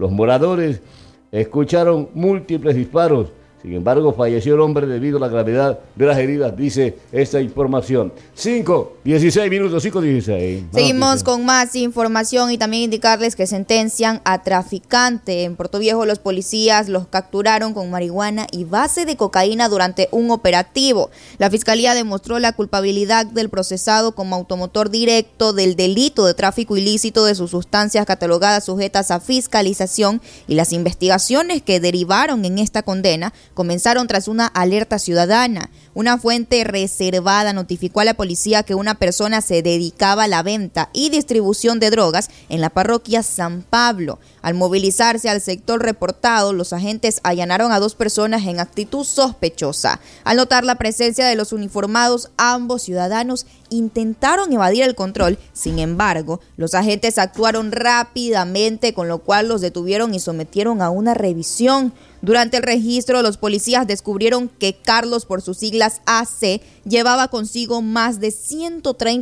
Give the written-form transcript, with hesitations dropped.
Los moradores escucharon múltiples disparos. Sin embargo, falleció el hombre debido a la gravedad de las heridas, dice esta información. 5:16. Seguimos con más información y también indicarles que sentencian a traficante. En Puerto Viejo los policías los capturaron con marihuana y base de cocaína durante un operativo. La fiscalía demostró la culpabilidad del procesado como automotor directo del delito de tráfico ilícito de sus sustancias catalogadas sujetas a fiscalización, y las investigaciones que derivaron en esta condena comenzaron tras una alerta ciudadana. Una fuente reservada notificó a la policía que una persona se dedicaba a la venta y distribución de drogas en la parroquia San Pablo. Al movilizarse al sector reportado, los agentes allanaron a 2 personas en actitud sospechosa. Al notar la presencia de los uniformados, ambos ciudadanos intentaron evadir el control. Sin embargo, los agentes actuaron rápidamente, con lo cual los detuvieron y sometieron a una revisión. Durante el registro, los policías descubrieron que Carlos, por sus siglas AC, llevaba consigo más de 130